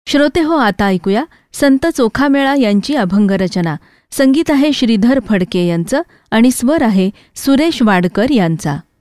श्रोते हो, आता ऐकूया संत चोखामेळा यांची अभंगरचना. संगीत आहे श्रीधर फडके यांचं आणि स्वर आहे सुरेश वाडकर यांचा.